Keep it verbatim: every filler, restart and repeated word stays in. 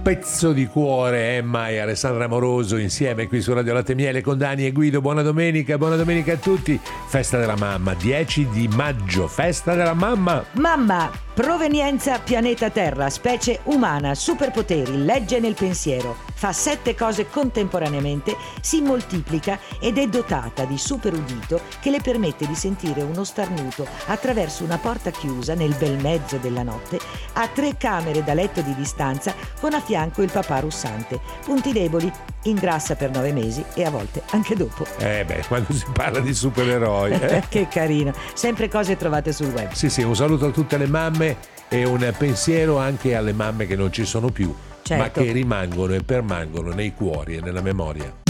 pezzo di cuore, Emma e Alessandra Amoroso insieme qui su Radio Latte Miele con Dani e Guido. Buona domenica, buona domenica a tutti. Festa della mamma, dieci di maggio, festa della mamma. Mamma, provenienza pianeta Terra, specie umana, superpoteri, legge nel pensiero, fa sette cose contemporaneamente, si moltiplica ed è dotata di superudito che le permette di sentire uno starnuto attraverso una porta chiusa nel bel mezzo della notte, a tre camere da letto di distanza con a fianco il papà russante. Punti deboli: ingrassa per nove mesi e a volte anche dopo. Eh beh, quando si parla di supereroi eh? Che carino, sempre cose trovate sul web. Sì sì, un saluto a tutte le mamme e un pensiero anche alle mamme che non ci sono più, certo, ma che rimangono e permangono nei cuori e nella memoria.